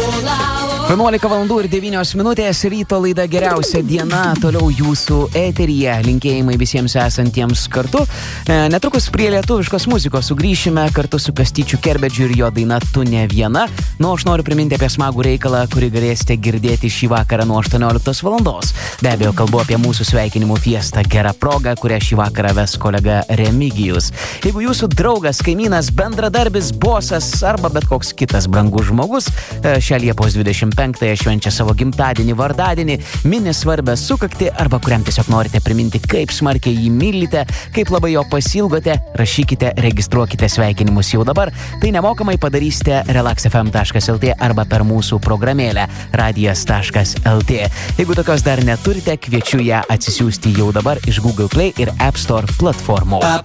11 valandų ir 9 minutės, ryto laida Geriausia diena, toliau jūsų eteryje, linkėjimai visiems esantiems kartu. Netrukus prie lietuviškos muzikos sugrįšime kartu su Kastyčiu Kerbedžiu ir jo daina Tu ne viena. Aš noriu priminti apie smagų reikalą, kurį galėsite girdėti šį vakarą nuo 18 valandos. Be abejo, kalbu apie mūsų sveikinimų fiestą Gera proga, kurią šį vakarą ves kolega Remigijus. Jeigu jūsų draugas, kaimynas, bendradarbis, bosas arba bet koks kitas brangus žmogus šią Liepos 25-ąją švenčia savo gimtadienį, vardadienį, mini svarbę sukaktį arba kuriam tiesiog norite priminti, kaip smarkiai jį mylite, kaip labai jo pasilgote, rašykite, registruokite sveikinimus jau dabar. Tai nemokamai padarysite relaxfm.lt arba per mūsų programėlę radijas.lt. Jeigu tokios dar neturite, kviečiu ją atsisiųsti jau dabar iš Google Play ir App Store platformų.